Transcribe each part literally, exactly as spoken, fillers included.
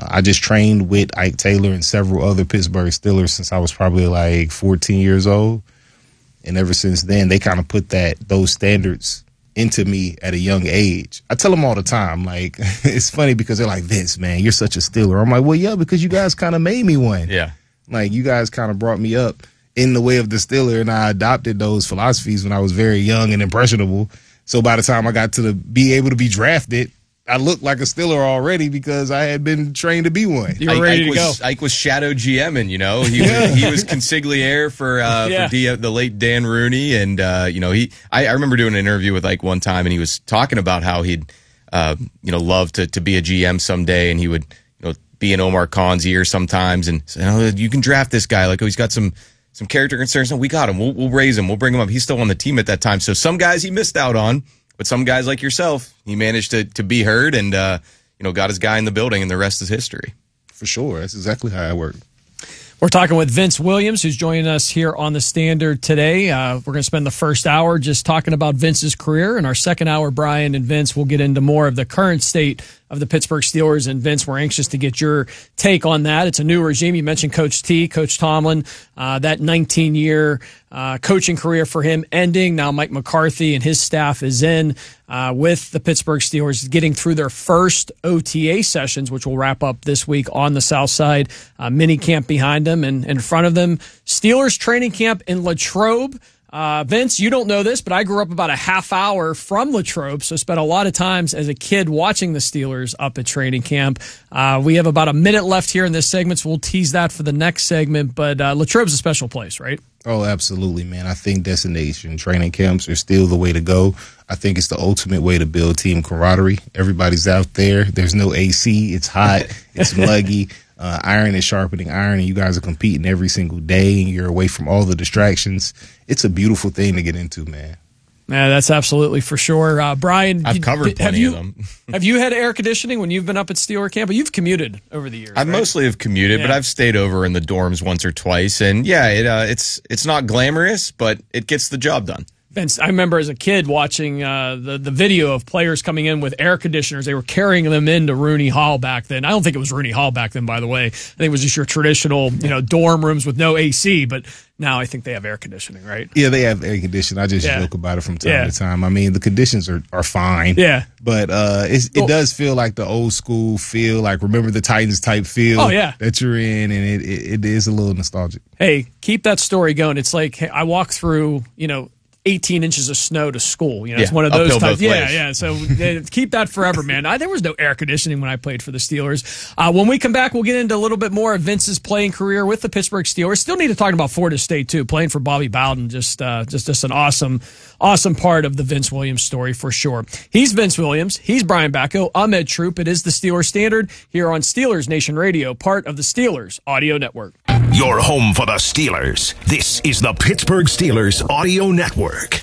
I just trained with Ike Taylor and several other Pittsburgh Steelers since I was probably like fourteen years old. And ever since then, they kind of put that those standards into me at a young age. I tell them all the time, like, it's funny because they're like, Vince, man, you're such a Steeler. I'm like, well, yeah, because you guys kind of made me one. Yeah. Like, you guys kind of brought me up in the way of the Steeler, and I adopted those philosophies when I was very young and impressionable. So by the time I got to the, be able to be drafted, I looked like a Steeler already because I had been trained to be one. You were ready Ike to was, go. Ike was shadow GMing, you know. He was, he was consigliere for uh, yeah. for D, the late Dan Rooney, and uh, you know he. I, I remember doing an interview with Ike one time, and he was talking about how he'd uh, you know love to to be a G M someday, and he would you know be in Omar Khan's ear sometimes, and say, oh, you can draft this guy. Like, oh, he's got some some character concerns. No, we got him. We'll, we'll raise him. We'll bring him up. He's still on the team at that time. So some guys he missed out on, but some guys like yourself, he managed to to be heard and. Uh, You know, got his guy in the building, and the rest is history. For sure. That's exactly how I work. We're talking with Vince Williams, who's joining us here on The Standard today. Uh, we're going to spend the first hour just talking about Vince's career. In our second hour, Brian and Vince will get into more of the current state of the Pittsburgh Steelers. And Vince, we're anxious to get your take on that. It's a new regime. You mentioned Coach T, Coach Tomlin, uh, that nineteen-year uh, coaching career for him ending. Now Mike McCarthy and his staff is in uh, with the Pittsburgh Steelers getting through their first O T A sessions, which will wrap up this week on the South Side. Uh, mini camp behind them and in front of them. Steelers training camp in Latrobe. Uh, Vince, you don't know this, but I grew up about a half hour from Latrobe, so spent a lot of times as a kid watching the Steelers up at training camp. Uh, we have about a minute left here in this segment, so we'll tease that for the next segment, but uh, Latrobe's a special place, right? Oh, absolutely, man. I think destination training camps are still the way to go. I think it's the ultimate way to build team camaraderie. Everybody's out there. There's no A C. It's hot. It's muggy. Uh, iron is sharpening iron, and you guys are competing every single day, and you're away from all the distractions. It's a beautiful thing to get into, man. Yeah, that's absolutely for sure. Uh, Brian, I've covered plenty you, of them. Have you had air conditioning when you've been up at Steeler camp? You've commuted over the years. I right? mostly have commuted, yeah. but I've stayed over in the dorms once or twice, and yeah, it uh, it's it's not glamorous, but it gets the job done. Vince, I remember as a kid watching uh, the the video of players coming in with air conditioners. They were carrying them into Rooney Hall back then. I don't think it was Rooney Hall back then, by the way. I think it was just your traditional, you know, dorm rooms with no A C. But now I think they have air conditioning, right? Yeah, they have air conditioning. I just yeah. joke about it from time yeah. to time. I mean, the conditions are, are fine. Yeah, but uh, it's, it well, does feel like the old school feel, like remember the Titans type feel. Oh, yeah. that you're in, and it, it it is a little nostalgic. Hey, keep that story going. It's like hey, I walk through, you know. eighteen inches of snow to school. You know, it's yeah, one of those types. Yeah, ways. yeah. So uh, keep that forever, man. I, there was no air conditioning when I played for the Steelers. Uh, when we come back, we'll get into a little bit more of Vince's playing career with the Pittsburgh Steelers. Still need to talk about Florida State too. Playing for Bobby Bowden, just uh, just just an awesome, awesome part of the Vince Williams story for sure. He's Vince Williams. He's Brian Bacco. I'm Ed Troop. It is the Steelers Standard here on Steelers Nation Radio, part of the Steelers Audio Network. Your home for the Steelers. This is the Pittsburgh Steelers Audio Network.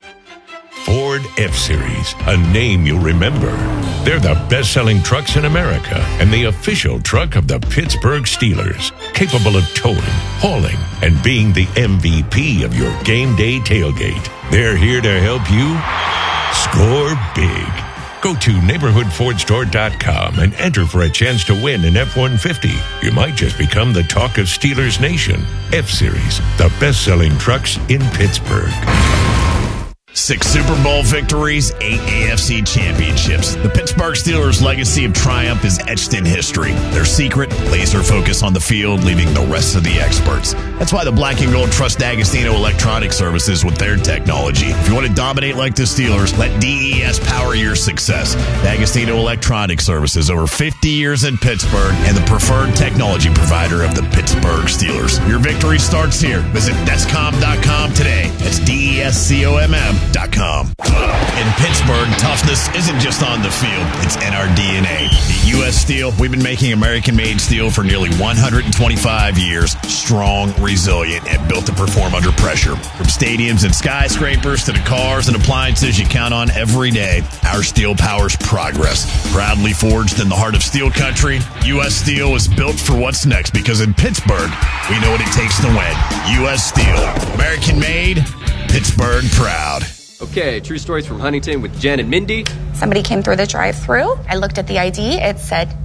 Ford F-Series, a name you'll remember. They're the best-selling trucks in America and the official truck of the Pittsburgh Steelers, capable of towing, hauling, and being the M V P of your game day tailgate. They're here to help you score big. Go to neighborhood ford store dot com and enter for a chance to win an F one fifty. You might just become the talk of Steelers Nation. F-Series, the best-selling trucks in Pittsburgh. Six Super Bowl victories, eight A F C championships. The Pittsburgh Steelers' legacy of triumph is etched in history. Their secret, laser focus on the field, leaving the rest of the experts. That's why the Black and Gold trust D'Agostino Electronic Services with their technology. If you want to dominate like the Steelers, let D E S power your success. D'Agostino Electronic Services, over fifty years in Pittsburgh, and the preferred technology provider of the Pittsburgh Steelers. Your victory starts here. Visit Descom dot com today. That's D E S C O M M. Com. In Pittsburgh, toughness isn't just on the field, it's in our D N A. At U S Steel, we've been making American-made steel for nearly one hundred twenty-five years. Strong, resilient, and built to perform under pressure. From stadiums and skyscrapers to the cars and appliances you count on every day, our steel powers progress. Proudly forged in the heart of steel country, U S Steel is built for what's next because in Pittsburgh, we know what it takes to win. U S Steel. American-made, Pittsburgh proud. Okay, true stories from Huntington with Jen and Mindy. Somebody came through the drive-thru. I looked at the I D. It said